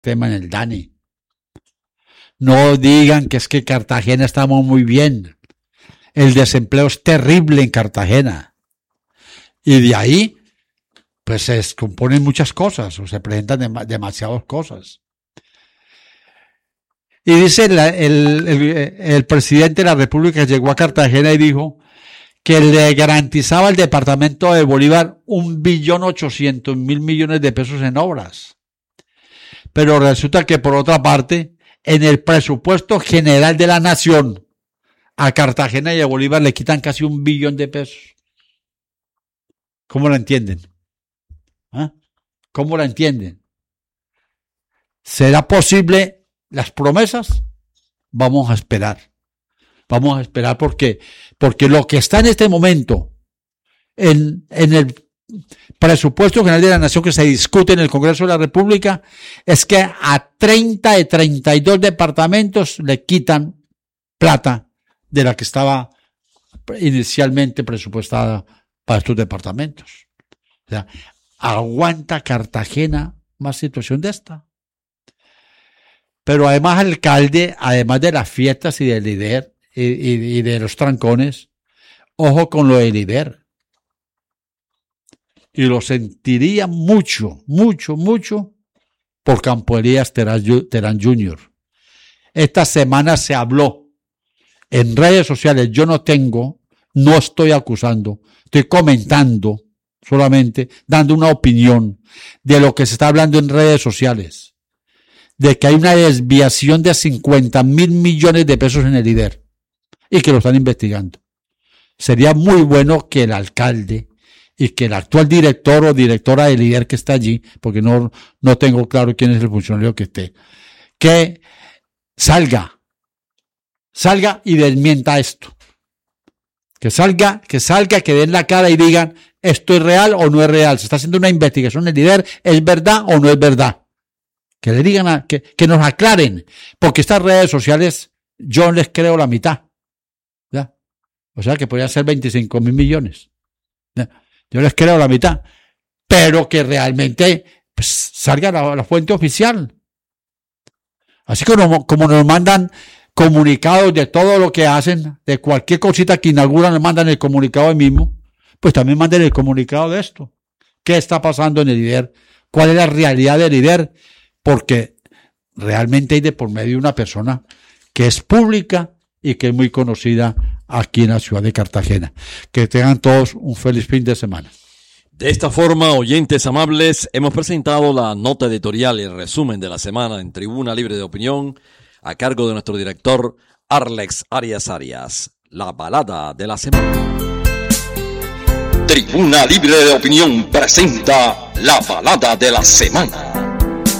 tema en el DANE. No digan que es que Cartagena estamos muy bien. El desempleo es terrible en Cartagena. Y de ahí, pues se descomponen muchas cosas, o se presentan demasiadas cosas. Y dice el presidente de la República llegó a Cartagena y dijo que le garantizaba al departamento de Bolívar 1.800.000.000.000 de pesos en obras. Pero resulta que por otra parte, en el presupuesto general de la nación, a Cartagena y a Bolívar le quitan casi 1 billón de pesos. ¿Cómo la entienden? ¿Ah? ¿Cómo la entienden? ¿Será posible las promesas? Vamos a esperar. Vamos a esperar porque lo que está en este momento en el presupuesto general de la nación que se discute en el Congreso de la República es que a 30 de 32 departamentos le quitan plata de la que estaba inicialmente presupuestada para estos departamentos. O sea, ¿aguanta Cartagena más situación de esta? Pero además el alcalde, además de las fiestas y del líder y de los trancones, ojo con lo del líder. Y lo sentiría mucho por Campo Elías Terán Jr. Esta semana se habló en redes sociales. Yo no estoy acusando, estoy comentando solamente, dando una opinión de lo que se está hablando en redes sociales, de que hay una desviación de 50.000.000.000 de pesos en el líder y que lo están investigando. Sería muy bueno que el alcalde y que el actual director o directora del líder que está allí, porque no tengo claro quién es el funcionario que esté, que salga y desmienta esto. Que salga, que den la cara y digan, ¿esto es real o no es real? Se está haciendo una investigación del líder, ¿es verdad o no es verdad? Que le digan, que nos aclaren, porque estas redes sociales yo les creo la mitad. ¿Ya? O sea que podría ser 25.000.000.000. ¿Ya? Yo les creo la mitad, pero que realmente pues, salga la fuente oficial. Así como nos mandan comunicados de todo lo que hacen, de cualquier cosita que inauguran, nos mandan el comunicado ahí mismo, pues también manden el comunicado de esto. ¿Qué está pasando en el líder? ¿Cuál es la realidad del líder? Porque realmente hay de por medio una persona que es pública y que es muy conocida aquí en la ciudad de Cartagena. Que tengan todos un feliz fin de semana. De esta forma, oyentes amables, hemos presentado la nota editorial y el resumen de la semana en Tribuna Libre de Opinión, a cargo de nuestro director Arlex Arias. La balada de la semana. Tribuna Libre de Opinión presenta la balada de la semana.